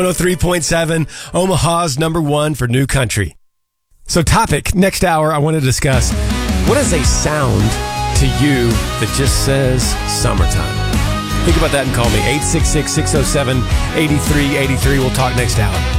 103.7, Omaha's number one for new country. So topic, next hour, I want to discuss, what is a sound to you that just says summertime? Think about that and call me, 866-607-8383. We'll talk next hour.